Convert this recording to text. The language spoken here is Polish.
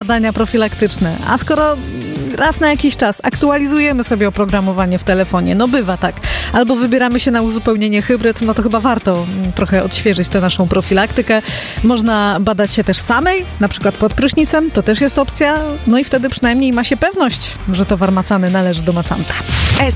badania profilaktyczne. A skoro raz na jakiś czas aktualizujemy sobie oprogramowanie w telefonie, no bywa tak, albo wybieramy się na uzupełnienie hybryd, no to chyba warto trochę odświeżyć tę naszą profilaktykę. Można badać się też samej, na przykład pod prysznicem, to też jest opcja, no i wtedy przynajmniej ma się pewność, że towar macany należy do macanta.